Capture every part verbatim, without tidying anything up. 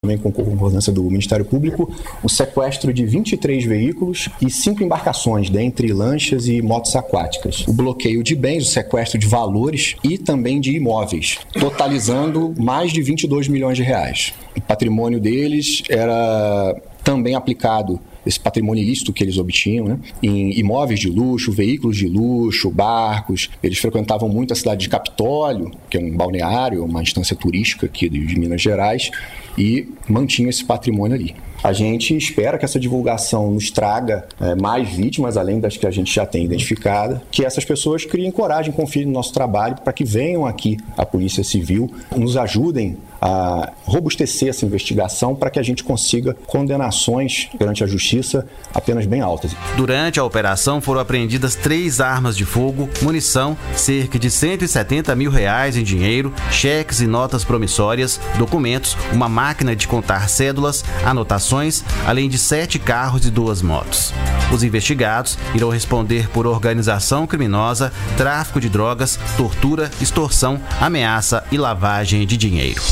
também com concordância do Ministério Público, o sequestro de vinte e três veículos e cinco embarcações, dentre lanchas e motos aquáticas. O bloqueio de bens, o sequestro de valores e também de imóveis, totalizando mais de vinte e dois milhões de reais. O patrimônio deles era também aplicado, esse patrimônio ilícito que eles obtinham, né, em imóveis de luxo, veículos de luxo, barcos. Eles frequentavam muito a cidade de Capitólio, que é um balneário, uma instância turística aqui de Minas Gerais, e mantinham esse patrimônio ali. A gente espera que essa divulgação nos traga é, mais vítimas, além das que a gente já tem identificada, que essas pessoas criem coragem, confiem no nosso trabalho, para que venham aqui a Polícia Civil, nos ajudem a robustecer essa investigação para que a gente consiga condenações perante a justiça apenas bem altas. Durante a operação foram apreendidas três armas de fogo, munição, cerca de cento e setenta mil reais em dinheiro, cheques e notas promissórias, documentos, uma máquina de contar cédulas, anotações, além de sete carros e duas motos. Os investigados irão responder por organização criminosa, tráfico de drogas, tortura, extorsão, ameaça e lavagem de dinheiro.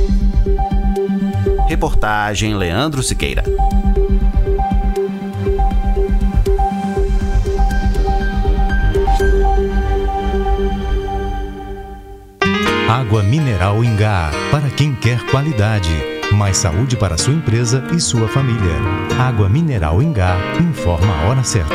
Reportagem Leandro Siqueira. Água mineral Ingá, para quem quer qualidade. Mais saúde para sua empresa e sua família. Água mineral Ingá, informa a hora certa.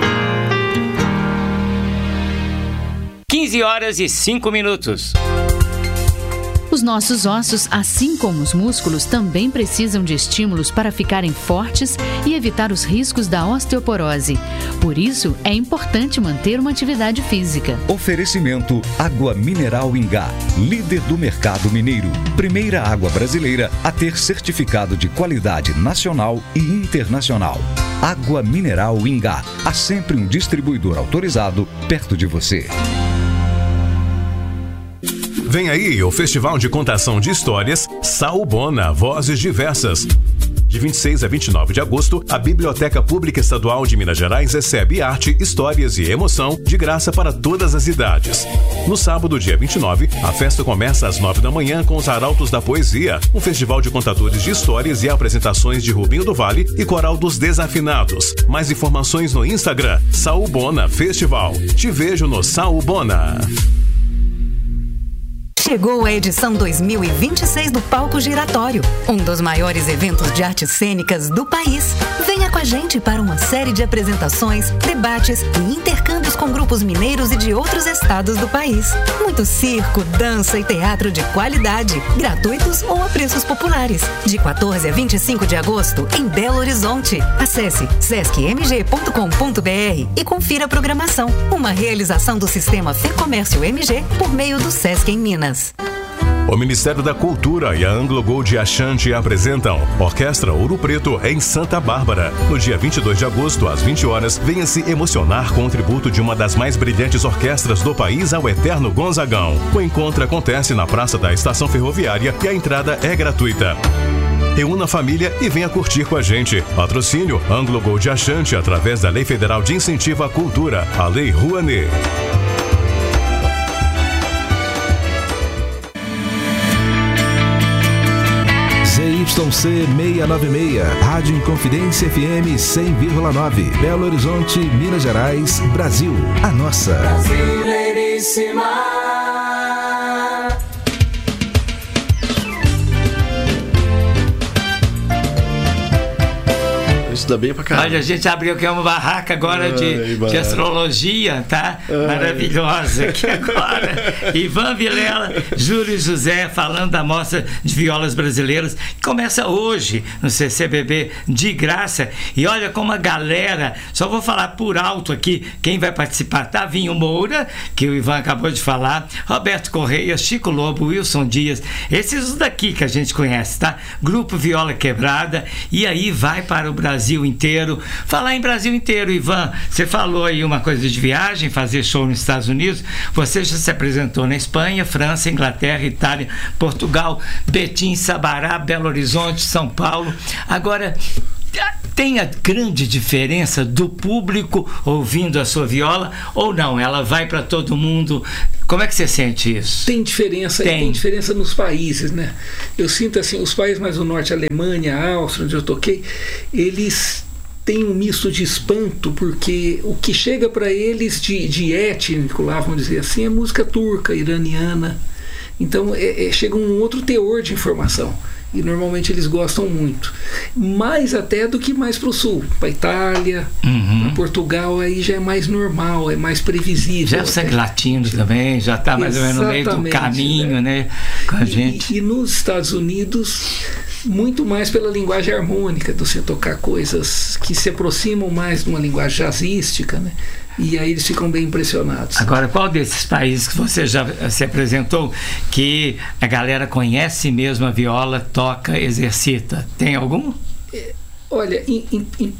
quinze horas e cinco minutos. Os nossos ossos, assim como os músculos, também precisam de estímulos para ficarem fortes e evitar os riscos da osteoporose. Por isso, é importante manter uma atividade física. Oferecimento Água Mineral Ingá, líder do mercado mineiro. Primeira água brasileira a ter certificado de qualidade nacional e internacional. Água Mineral Ingá, há sempre um distribuidor autorizado perto de você. Vem aí o Festival de Contação de Histórias Saubona, Vozes Diversas. De vinte e seis a vinte e nove de agosto, a Biblioteca Pública Estadual de Minas Gerais recebe arte, histórias e emoção de graça para todas as idades. No sábado, dia vinte e nove, a festa começa às nove da manhã com os Arautos da Poesia, um festival de contadores de histórias e apresentações de Rubinho do Vale e Coral dos Desafinados. Mais informações no Instagram, Saubona Festival. Te vejo no Saubona. Chegou a edição dois mil e vinte e seis do Palco Giratório, um dos maiores eventos de artes cênicas do país. Venha com a gente para uma série de apresentações, debates e intercâmbios com grupos mineiros e de outros estados do país. Muito circo, dança e teatro de qualidade, gratuitos ou a preços populares. De quatorze a vinte e cinco de agosto, em Belo Horizonte. Acesse sesc m g ponto com ponto b r e confira a programação. Uma realização do Sistema FEComércio M G por meio do Sesc em Minas. O Ministério da Cultura e a Anglo Gold Ashanti apresentam Orquestra Ouro Preto em Santa Bárbara. No dia vinte e dois de agosto, às vinte horas, venha se emocionar com o tributo de uma das mais brilhantes orquestras do país ao Eterno Gonzagão. O encontro acontece na Praça da Estação Ferroviária e a entrada é gratuita. Reúna a família e venha curtir com a gente. Patrocínio Anglo Gold Ashanti através da Lei Federal de Incentivo à Cultura, a Lei Rouanet. Z Y C seiscentos e noventa e seis, Rádio Inconfidência F M cem vírgula nove, Belo Horizonte, Minas Gerais, Brasil, a nossa. Brasileiríssima. Estuda bem pra caramba. Olha, a gente abriu aqui uma barraca agora Ai, de, de astrologia, tá? Ai. Maravilhosa aqui agora. Ivan Vilela, Júlio José, falando da Mostra de Violas Brasileiras, que começa hoje no C C B B de graça. E olha como a galera, só vou falar por alto aqui, quem vai participar: Tavinho Moura, que o Ivan acabou de falar, Roberto Correia, Chico Lobo, Wilson Dias, esses daqui que a gente conhece, tá? Grupo Viola Quebrada, e aí vai para o Brasil inteiro. Falar em Brasil inteiro, Ivan, você falou aí uma coisa de viagem, fazer show nos Estados Unidos. Você já se apresentou na Espanha, França, Inglaterra, Itália, Portugal, Betim, Sabará, Belo Horizonte, São Paulo. Agora, tem a grande diferença do público ouvindo a sua viola ou não? Ela vai para todo mundo Como é que você sente isso? Tem diferença, tem. tem diferença nos países, né? Eu sinto assim, os países mais do norte, Alemanha, Áustria, onde eu toquei, eles têm um misto de espanto, porque o que chega para eles de, de étnico lá, vamos dizer assim, é música turca, iraniana. Então é, é, chega um outro teor de informação. E normalmente eles gostam muito. Mais até do que mais para o sul. Para Itália, uhum. para Portugal, aí já é mais normal, é mais previsível. Já é o sangue latino também, já está mais ou menos no meio do caminho, né? né com a e, gente. E nos Estados Unidos, muito mais pela linguagem harmônica, de você tocar coisas que se aproximam mais de uma linguagem jazzística, né? E aí eles ficam bem impressionados. Agora, qual desses países que você já se apresentou que a galera conhece mesmo a viola, toca, exercita? Tem algum? É, olha, em, em, em...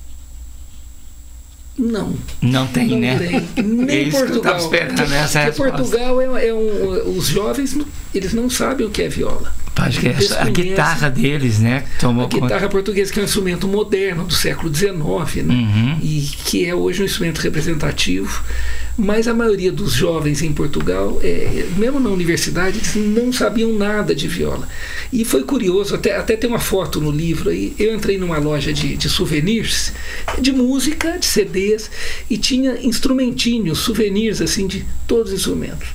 não. Não tem, não né? Tem. Nem é Portugal. Esperando essa porque Portugal é, é um, os jovens, eles não sabem o que é viola. Acho que é a guitarra deles, né? Tomou a guitarra conta. portuguesa, que é um instrumento moderno do século dezenove, né? Uhum. E que é hoje um instrumento representativo. Mas a maioria dos jovens em Portugal, é, mesmo na universidade, eles não sabiam nada de viola. E foi curioso, até, até tem uma foto no livro aí. Eu entrei numa loja de, de souvenirs, de música, de C Ds, e tinha instrumentinhos, souvenirs assim, de todos os instrumentos.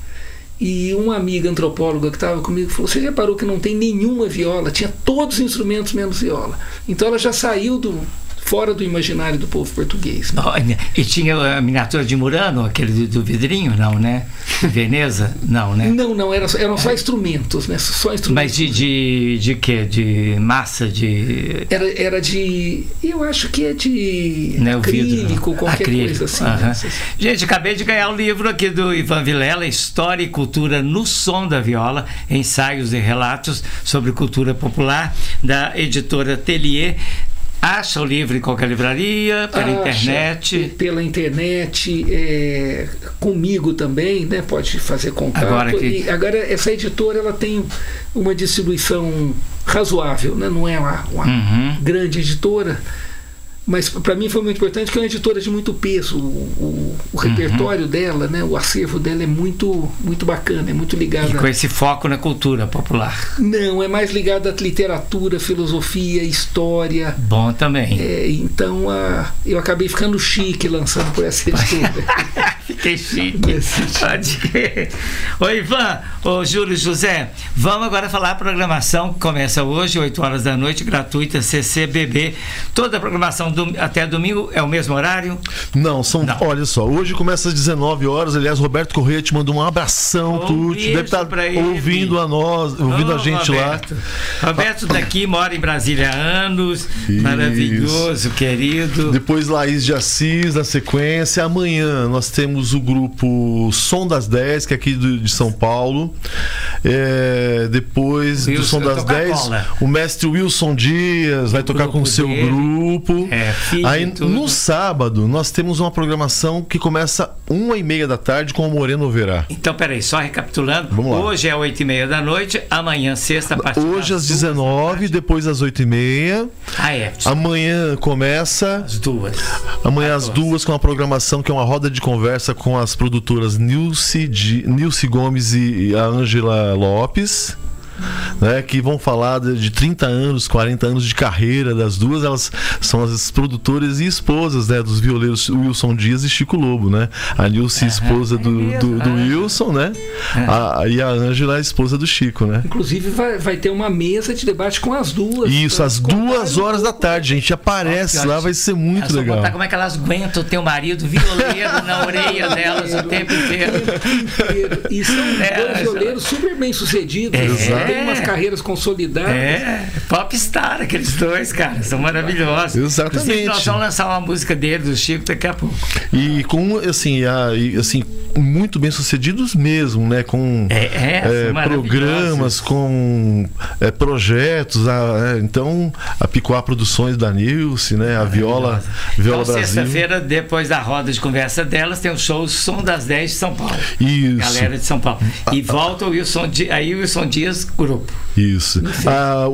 E uma amiga antropóloga que estava comigo falou: você reparou que não tem nenhuma viola? Tinha todos os instrumentos menos viola. Então ela já saiu do, fora do imaginário do povo português. Né? Oh, e tinha a miniatura de Murano, aquele do, do vidrinho, não, né? Veneza? Não, né? Não, não, eram, eram só instrumentos, né? Só instrumentos. Mas de, de, de quê? De massa? De... Era, era de... Eu acho que é de não, acrílico, vidro, qualquer acrílico. coisa assim. Uhum. Né? Gente, acabei de ganhar o um livro aqui do Ivan Vilela, História e Cultura no Som da Viola, ensaios e relatos sobre cultura popular, da editora Atelier. Acha o livro em qualquer livraria, pela Acha, internet? Pela internet, é, comigo também, né? Pode fazer contato. Agora, que... e agora essa editora ela tem uma distribuição razoável, né? Não é uma, uma uhum. grande editora, mas para mim foi muito importante que é uma editora de muito peso. O, o, o repertório uhum. dela, né? O acervo dela é muito, muito bacana, é muito ligado. E com a... esse foco na cultura popular? Não, é mais ligado à literatura, filosofia, história. Bom também. É, então a, eu acabei ficando chique lançando por essa editora. Fiquei chique. Pode ir. Ô Ivan, ô Júlio José, vamos agora falar a programação que começa hoje, oito horas da noite, gratuita, C C B B. Toda a programação do, até domingo é o mesmo horário? Não, são, Não. olha só, hoje começa às dezenove horas. Aliás, Roberto Corrreia te mandou um abração, um Tuti. Deve estar ouvindo a nós, ouvindo oh, a gente Roberto. lá. Roberto daqui mora em Brasília há anos. Isso. Maravilhoso, querido. Depois Laís de Assis na sequência. Amanhã nós temos o grupo Som das dez, que é aqui do, de São Paulo. É, depois Wilson, do Som das dez, o mestre Wilson Dias vai tocar com o seu dele. grupo. É, Aí no sábado nós temos uma programação que começa uma e meia da tarde com o Moreno Verá. Então peraí, só recapitulando, hoje é oito e meia da noite, amanhã sexta a partir hoje às dezenove, depois às oito e meia. Ah, é. Amanhã começa às duas. Amanhã às duas com uma programação que é uma roda de conversa com as produtoras Nilce, de, Nilce Gomes e a Ângela Lopes. Né, que vão falar de, de trinta anos, quarenta anos de carreira das duas. Elas são as produtoras e esposas, né, dos violeiros Wilson Dias e Chico Lobo, né? A Nilce, esposa do, do, do Wilson, né? A, e a Ângela, a esposa do Chico, né? Inclusive vai, vai ter uma mesa de debate com as duas. Isso, às duas horas da tarde, gente. Aparece Nossa, lá, vai ser muito legal. Contar como é que elas aguentam ter o marido violeiro na orelha delas o tempo inteiro. E são é, dois violeiros super bem sucedidos. É. Exato. Tem umas carreiras consolidadas. É, popstar, aqueles dois, cara, são maravilhosos. Exatamente. Inclusive, nós vamos lançar uma música dele, do Chico, daqui a pouco. E com, assim, a, assim muito bem sucedidos mesmo, né? Com é, é, é, programas, com é, projetos. A, é, então, a Picoá Produções da Nilce, né? A Viola, Viola então, Brasil. Sexta-feira, depois da roda de conversa delas, tem o show Som das dez de São Paulo. Isso. Galera de São Paulo. E volta o Wilson, aí o Wilson Dias, grupo. Isso. Ah, o horário do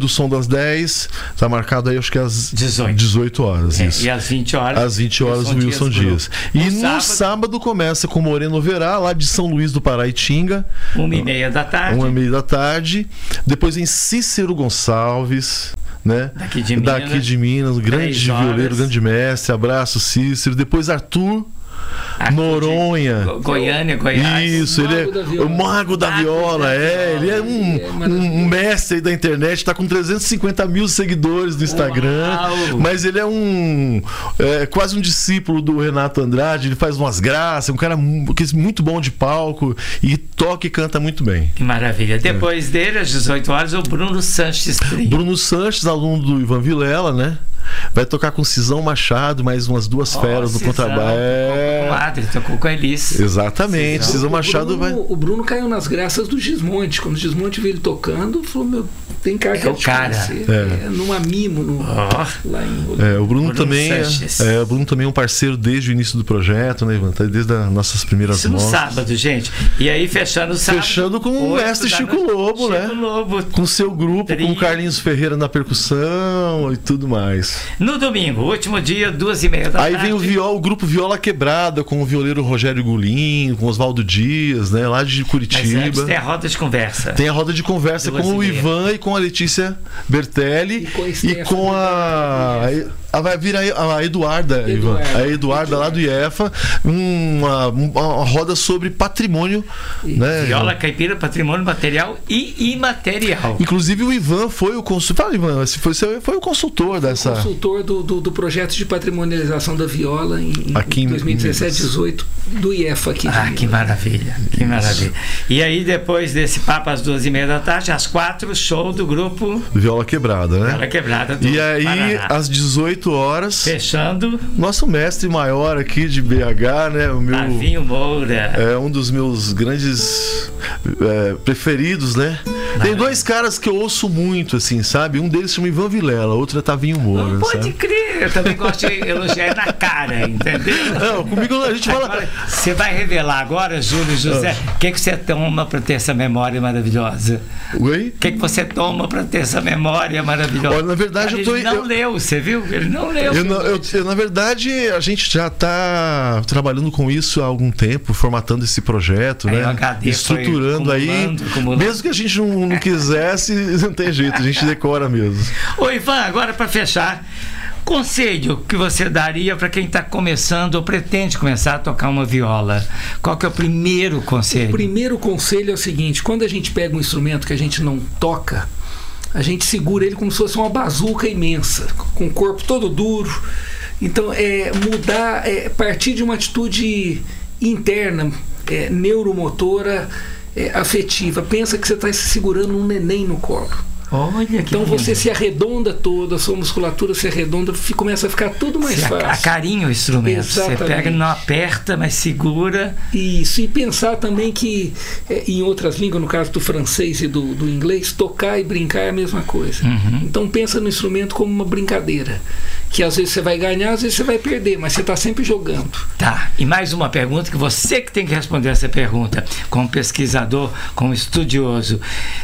do Som das dez, tá marcado aí acho que às dezoito horas. É, isso. E às vinte horas. Às vinte horas, o Wilson Dias. E no, no sábado, sábado começa com Moreno Verá, lá de São Luís do Paraitinga. Uma e meia da tarde. Uma e meia da tarde. Depois em Cícero Gonçalves. Né? Daqui de Minas, Daqui de Minas, grande violeiro, grande mestre. Abraço, Cícero. Depois Arthur. Arthur Noronha, Go Goiânia, Goiás. Isso, ele é o mago da viola, é, ele é um, um mestre aí da internet, tá com trezentos e cinquenta mil seguidores no Instagram. Uau. Mas ele é um é, quase um discípulo do Renato Andrade, ele faz umas graças, um cara muito bom de palco e toca e canta muito bem. Que maravilha. Depois é. dele, às dezoito horas, o Bruno Sanches. Bruno Sanches, aluno do Ivan Vilela, né? Vai tocar com Cisão Machado, mais umas duas oh, feras no contrabaixo. É... Ele tocou com a Elis. Exatamente, Cisão, Cisão Machado Bruno, vai. O Bruno caiu nas graças do Gismonte. Quando o Gismonte viu ele tocando, falou: meu, tem cara que é o cara. É. É, num amimo no, oh. lá em. É, o Bruno, Bruno também é, é, o Bruno também é um parceiro desde o início do projeto, né, Ivan? Desde as nossas primeiras Isso mostras. no sábado, gente. E aí, fechando o sábado. Fechando com o mestre Chico Lobo, Chico né? Lobo. Com seu grupo, Tri. com o Carlinhos Ferreira na percussão e tudo mais. No domingo, último dia, duas e meia da Aí tarde. vem o, viola, o grupo Viola Quebrada, com o violeiro Rogério Gulim, com Oswaldo Dias, né, lá de Curitiba. Mas antes tem a roda de conversa. Tem a roda de conversa duas com o Ivan e com a Letícia Bertelli. E com a, e com a, a vai vir a, a Eduarda, Ivan. A Eduarda, Eduarda lá do I E F A, uma, uma roda sobre patrimônio. Né, Viola caipira, patrimônio material e imaterial. Inclusive o Ivan foi o consultor. Fala, Ivan, foi, foi o consultor dessa. O consultor do, do, do projeto de patrimonialização da viola em, aqui em dois mil e dezessete, dezoito do I E F A aqui. Ah, que maravilha, que Isso. maravilha. E aí, depois desse papo às duas e meia da tarde, às quatro, show do grupo Viola Quebrada, né? Viola Quebrada do E aí, Paraná. às dezoito horas, fechando, nosso mestre maior aqui de B H, né? O meu Tavinho Moura. É um dos meus grandes é, preferidos, né? Maravilha. Tem dois caras que eu ouço muito, assim, sabe? Um deles chama Ivan Vilela, outro é Tavinho Moura. Não pode sabe? crer, eu também gosto de elogiar na cara, entendeu? Não, comigo a gente fala. Agora, você vai revelar agora, Júlio José, o ah. que, que você toma para ter essa memória maravilhosa? Oi? O que, que você toma para ter essa memória maravilhosa? Olha, na verdade, Ele eu tô. Ele não eu... leu, você viu? Ele não leu. Eu, não, eu, eu, na verdade, a gente já está trabalhando com isso há algum tempo, formatando esse projeto, aí, né? H D estruturando aí. Acumulando, acumulando. Mesmo que a gente não, não quisesse, não tem jeito, a gente decora mesmo. Ô, Ivan, agora para fechar. Conselho que você daria para quem está começando ou pretende começar a tocar uma viola? Qual que é o primeiro conselho? O primeiro conselho é o seguinte: quando a gente pega um instrumento que a gente não toca, a gente segura ele como se fosse uma bazuca imensa, com o corpo todo duro. Então, é mudar, é partir de uma atitude interna, é, neuromotora, é, afetiva. Pensa que você está segurando um neném no colo. Olha, então você se arredonda toda, a sua musculatura se arredonda, começa a ficar tudo mais você fácil. Acarinha o instrumento. Exatamente. Você pega, não aperta, mas segura. Isso, e pensar também que é, em outras línguas, no caso do francês e do, do inglês, tocar e brincar é a mesma coisa. Uhum. Então pensa no instrumento como uma brincadeira, que às vezes você vai ganhar, às vezes você vai perder, mas você está sempre jogando. Tá, e mais uma pergunta, que você que tem que responder essa pergunta, como pesquisador, como estudioso.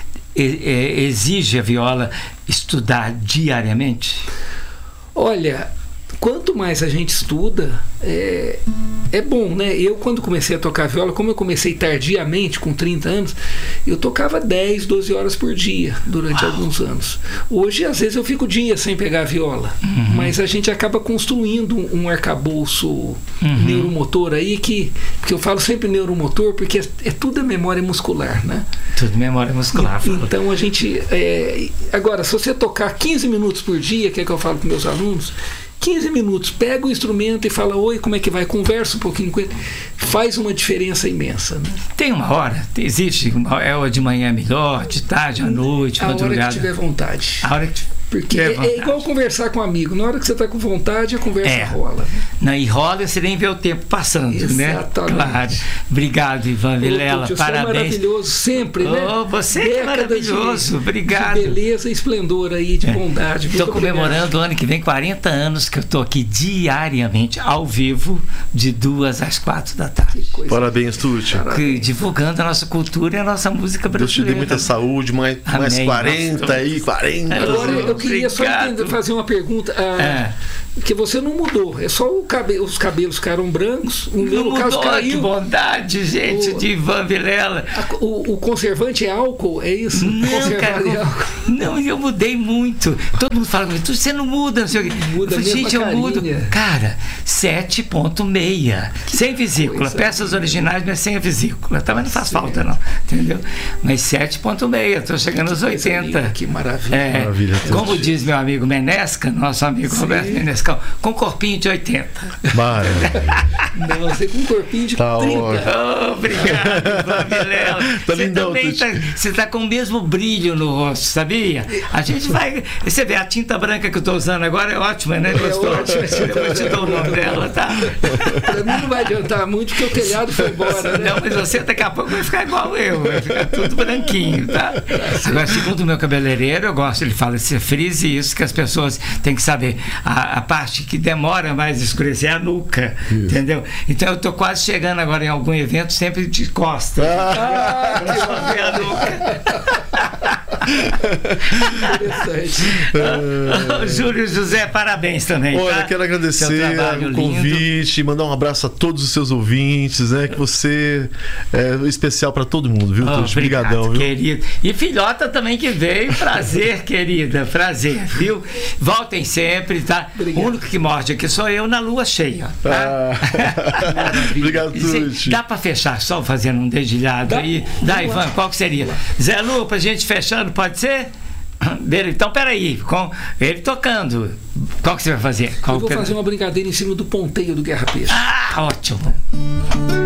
Exige a viola estudar diariamente? Olha, quanto mais a gente estuda, é, é bom, né? Eu, quando comecei a tocar viola, como eu comecei tardiamente, com trinta anos, eu tocava dez, doze horas por dia durante Uau. alguns anos. Hoje, às vezes, eu fico dias sem pegar a viola, uhum. mas a gente acaba construindo um arcabouço uhum. neuromotor aí, que, que eu falo sempre neuromotor, porque é, é tudo a memória muscular, né? Tudo memória muscular. E, então, a gente... É, agora, se você tocar quinze minutos por dia, que é que eu falo com meus alunos, quinze minutos, pega o instrumento e fala: oi, como é que vai? Conversa um pouquinho com ele. Faz uma diferença imensa, né? Tem uma hora? Existe? É de manhã melhor, de tarde, à noite, a madrugada? A hora que tiver vontade. A hora que Porque é, é igual conversar com um amigo. Na hora que você está com vontade, a conversa é. rola. Não, e rola, você nem vê o tempo passando, Exatamente. né? Claro. Obrigado, Ivan Vilela. Ô, parabéns. Você é maravilhoso sempre, né? Oh, você é maravilhoso. De, Obrigado. De beleza e esplendor aí, de bondade. Estou comemorando o ano que vem quarenta anos que eu estou aqui diariamente, ao vivo, de duas às quatro da tarde. Parabéns, Tuti. Divulgando a nossa cultura e a nossa música brasileira. Deus te dê muita saúde, mais, mais quarenta aí, quarenta. Agora, eu queria só entender, fazer uma pergunta. Ah, é. Que você não mudou, é só o cabe, os cabelos ficaram brancos. O meu, não no caso, mudou, caiu. Que bondade, gente, o, de Ivan Vilela. A, o, o conservante é álcool, é isso? Não, cara, eu, não, eu mudei muito. Todo mundo fala comigo, você não muda, não sei o quê. Muda eu falei, gente, eu carinha. mudo. Cara, sete ponto seis. Sem vesícula. Peças originais, mas sem a vesícula. Também não faz Sim. falta, não. Entendeu? Mas sete ponto seis, estou chegando aos oitenta. Linda, que maravilha. É, maravilha como diz meu amigo Menesca, nosso amigo Sim. Roberto Menesca, com corpinho de oitenta. Maravilha. Não, você com um corpinho de tá trinta. Oh, obrigado, Ivan Vilela. Tá você lindão, também tá, você está com o mesmo brilho no rosto, sabia? A gente vai. Você vê, a tinta branca que eu estou usando agora é ótima, né? Gostou? É ótima. Eu te dou o nome dela, tá? Pra mim não vai adiantar muito, porque o telhado foi embora, né? Não, mas você daqui a pouco vai ficar igual eu, vai ficar tudo branquinho, tá? Agora, segundo o meu cabeleireiro, eu gosto, ele fala, você frise isso, que as pessoas têm que saber. A, a parte que demora mais a escurecer é a nuca, isso. Entendeu? Então eu tô quase chegando agora em algum evento, sempre de costas. Ah, pra só ver a nuca. Interessante. Ah, Júlio José, parabéns também. Olha, tá? quero agradecer o convite, lindo. Mandar um abraço a todos os seus ouvintes, né? Que você é especial para todo mundo, viu? Oh, obrigadão, viu? Querido. E filhota também que veio, prazer, querida, prazer, viu? Voltem sempre, tá? Obrigado. O único que morde aqui sou eu na lua cheia, tá? Ah. Obrigado, Tuti. Dá para fechar só fazendo um dedilhado dá, aí? Dá, Ivan, qual que seria? Zé Lu, pra gente fechando, pode ser? Então, peraí, com ele tocando, qual que você vai fazer? Qual eu vou fazer uma brincadeira em cima do ponteio do Guerra Peixe. Ah, ótimo.